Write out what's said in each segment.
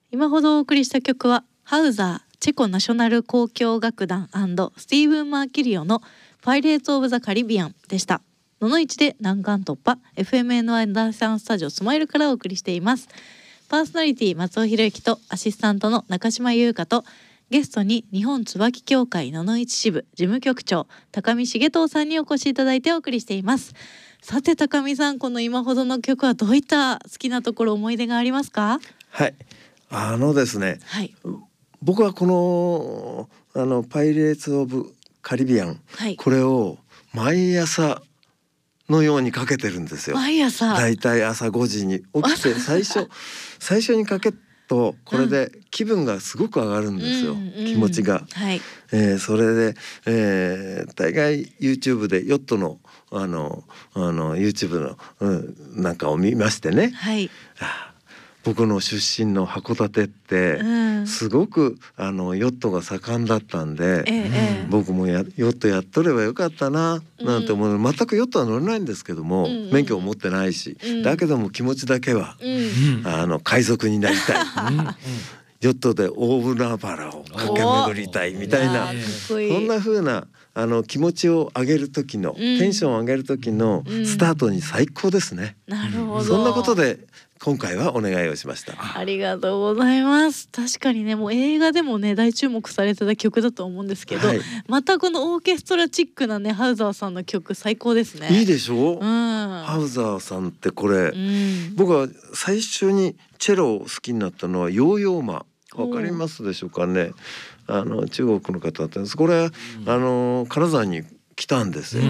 今ほどお送りした曲はハウザーチェコナショナル交響楽団&スティーブン・マーキュリオのパイレーツ・オブ・ザ・カリビアンでした。のの1で南岸突破 FMNY 第3スタジオスマイルからお送りしています。パーソナリティ松尾博之とアシスタントの中島優香とゲストに日本椿協会のの1支部事務局長高見重藤さんにお越しいただいてお送りしています。さて高見さん、この今ほどの曲はどういった好きなところ思い出がありますか？ はい、ですね、 はい、 僕はこのパイレーツ・オブ・カリビアン、 はい、 これを毎朝のようにかけてるんですよ。 毎朝だいたい朝5時に起きて最初にかけとこれで気分がすごく上がるんですよ、気持ちが、 はい、 それで、大概 YouTube でヨットのYouTube の、なんかを見ましてね、 はい、 僕の出身の函館ってすごくヨットが盛んだったんで、僕もヨットやっとればよかったななんて思う、全くヨットは乗れないんですけども、免許を持ってないし、だけども気持ちだけは、海賊になりたい、ヨットで大海原を駆け巡りたいみたいな、そんな風な気持ちを上げる時の、テンションを上げる時のスタートに最高ですね。 なるほど。 そんなことで今回はお願いをしました。 ありがとうございます。確かにね、もう映画でもね大注目されてた曲だと思うんですけど、はい、またこのオーケストラチックなねハウザーさんの曲最高ですね。 いいでしょう、ハウザーさんってこれ、僕は最初にチェロを好きになったのはヨーヨーマ、わかりますでしょうかね。中国の方だったんです。これ、金沢に来たんですよ。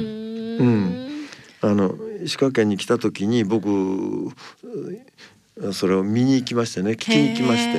石川県に来た時に僕それを見に行きましてね、聞きに行きまして、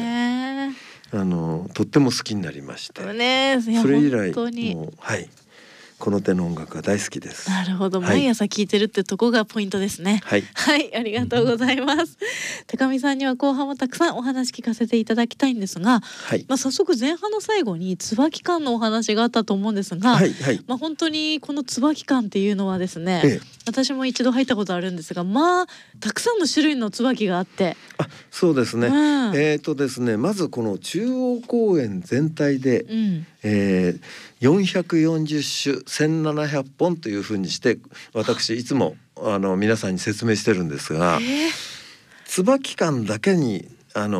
とっても好きになりまして、それ以来もう、はい、この手の音楽が大好きです。 なるほど、毎朝聴いてるってとこがポイントですね。はい、はい、ありがとうございます。高見さんには後半もたくさんお話聞かせていただきたいんですが、はい、早速前半の最後に椿館のお話があったと思うんですが、はいはい、本当にこの椿館っていうのはですね、私も一度入ったことあるんですが、たくさんの種類の椿があって、 そうですね、ですね、まずこの中央公園全体で、440種1700本というふうにして私いつも皆さんに説明してるんですが、椿館だけに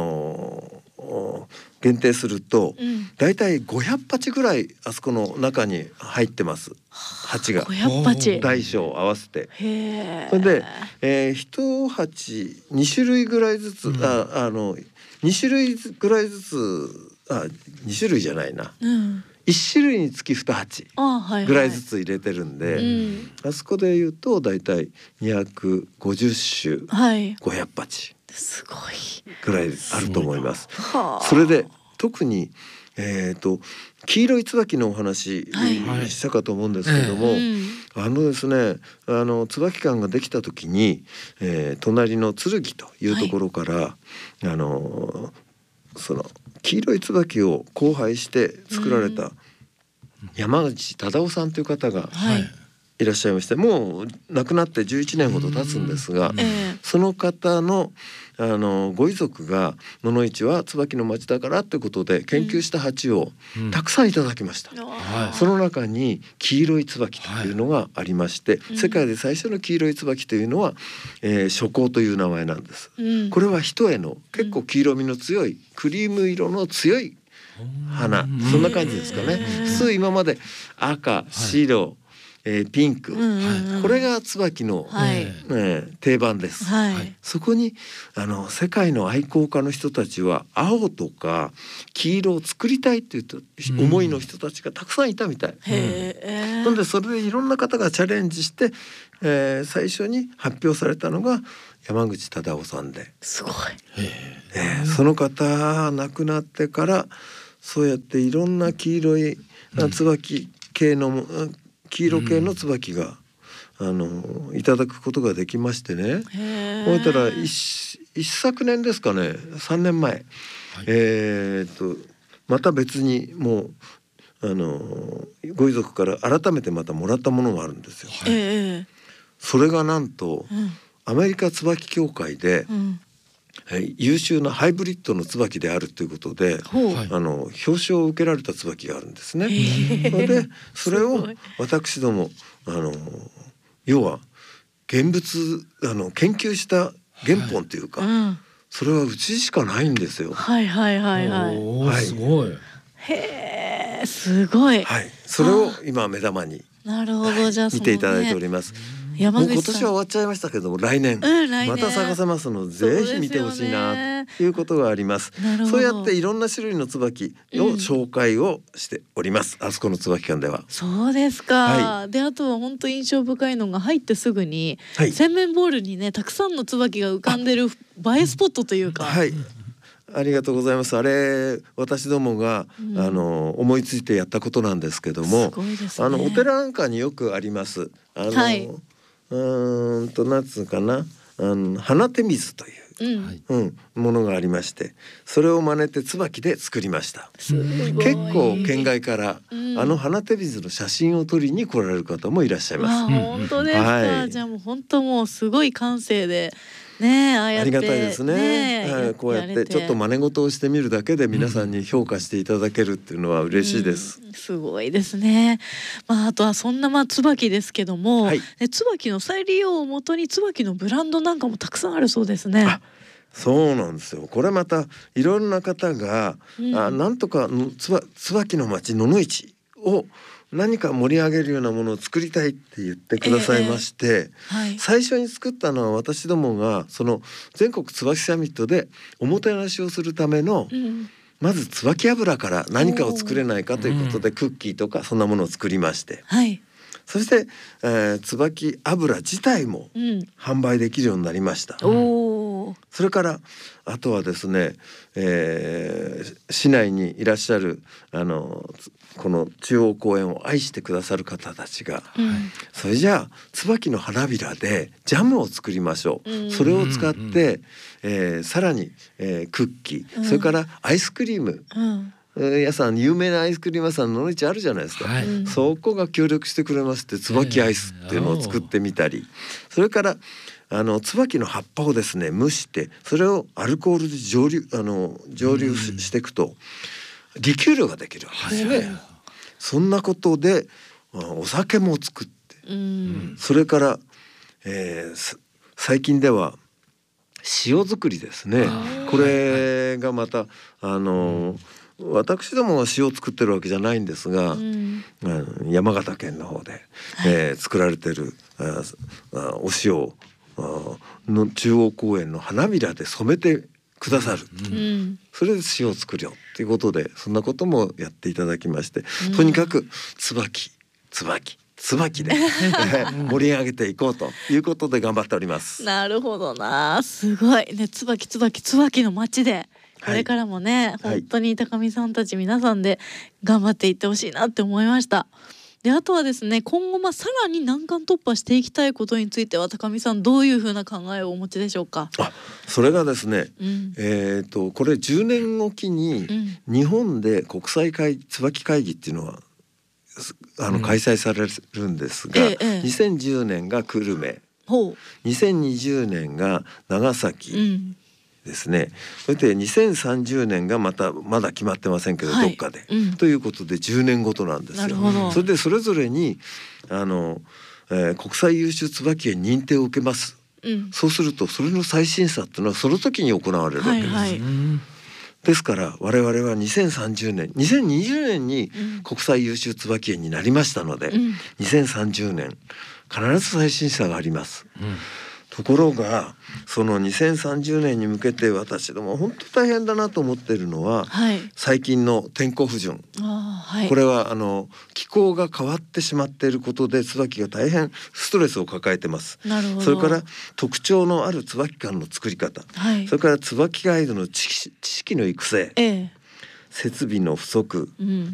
限定すると、だいたい500鉢ぐらいあそこの中に入ってます。鉢が 500鉢大小合わせて、それで、1鉢2種類ぐらいずつ、2種類ぐらいずつ2種類じゃないな、1種類につき2鉢ぐらいずつ入れてるんで、あそこで言うとだいたい250種、500鉢すごいぐらいあると思います。それで特に黄色い椿のお話したかと思うんですけども、ですね、椿館ができた時に、隣の剣というところから、その黄色い椿を交配して作られた山口忠夫さんという方がいらっしゃいまして、もう亡くなって11年ほど経つんですが、その方のご遺族が野々市は椿の町だからということで研究した鉢をたくさんいただきました。その中に黄色い椿というのがありまして、世界で最初の黄色い椿というのは、初紅という名前なんです。これは一重の結構黄色みの強いクリーム色の強い花、そんな感じですかね。普通今まで赤、白、ピンク、これが椿の、定番です。そこに世界の愛好家の人たちは青とか黄色を作りたいっていう思いの人たちがたくさんいたみたい。なのでそれでいろんな方がチャレンジして、最初に発表されたのが山口忠夫さんで、 すごい、 その方亡くなってからそうやっていろんな黄色い椿系の、黄色系の椿が、いただくことができましてね。覚えたら一昨年ですかね、3年前、また別にもうご遺族から改めてまたもらったものがあるんですよ。それがなんと、アメリカ椿協会で、 優秀なハイブリッドの椿であるということで、表彰を受けられた椿があるんですね。それを私ども要は現物研究した原本というか、それはうちしかないんですよ。 はいはいはいはい。 すごい。 へえ、すごい。 はい、それを今目玉になるほど、じゃあ見ていただいております。もう今年は終わっちゃいましたけども、来年また咲かせますので、ぜひ見てほしいなということがあります。そうやっていろんな種類の椿を紹介をしております、あそこの椿館では。 そうですか。で、あとは本当印象深いのが入ってすぐに洗面ボールにね、たくさんの椿が浮かんでる映えスポットというか。 はい、ありがとうございます。あれ私どもが、思いついてやったことなんですけども、お寺なんかによくあります。なんつうかな、花手水という、ものがありまして、それを真似て椿で作りました。結構県外から、花手水の写真を撮りに来られる方もいらっしゃいます。 本当ですか。じゃあもう本当もうすごい感性で。ね、ありがたいですね。 こうやってちょっと真似事をしてみるだけで皆さんに評価していただけるっていうのは嬉しいです。 すごいですね。あとはそんな椿ですけども、椿の再利用をもとに椿のブランドなんかもたくさんあるそうですね。 そうなんですよ。これまたいろんな方が、なんとか椿の町野々市を何か盛り上げるようなものを作りたいって言ってくださいまして、最初に作ったのは私どもがその全国椿サミットでおもてなしをするための、まず椿油から何かを作れないかということで、クッキーとかそんなものを作りまして、そして、椿油自体も販売できるようになりました。それからあとはですね、市内にいらっしゃるこの中央公園を愛してくださる方たちが、それじゃあ椿の花びらでジャムを作りましょう、それを使って、さらに、クッキー、それからアイスクリーム、皆さん有名なアイスクリーム屋さんの野々市あるじゃないですか、そこが協力してくれまして、椿アイスっていうのを作ってみたり、それから椿の葉っぱをですね蒸して、それをアルコールで蒸留していくとリキュールができるわけですね。そんなことでお酒も作って、それから、最近では塩作りですね。これがまた私どもは塩を作ってるわけじゃないんですが、山形県の方で、作られてるお塩の中央公園の花びらで染めてくださる、それで塩を作るよっていうことで、そんなこともやっていただきまして、とにかく椿で盛り上げていこうということで頑張っております。 なるほどな、すごいね。椿の町でこれからもね、本当に高見さんたち皆さんで頑張っていってほしいなって思いました。で、あとはですね、今後さらに難関突破していきたいことについては高見さんどういうふうな考えをお持ちでしょうか。 それがですね、これ10年おきに日本で国際椿会議っていうのは開催されるんですが、2010年が久留米、2020年が長崎ですね、それで2030年がまだ決まってませんけど、どっかで、ということで10年ごとなんですよ。それでそれぞれに国際優秀椿園認定を受けます、そうするとそれの再審査っていうのはその時に行われるわけです。ですから我々は2020年に国際優秀椿園になりましたので、2030年必ず再審査があります。ところがその2030年に向けて私ども本当大変だなと思っているのは、最近の天候不順、これは気候が変わってしまっていることで椿が大変ストレスを抱えてます。それから特徴のある椿館の作り方、それから椿ガイドの知識の育成、設備の不足、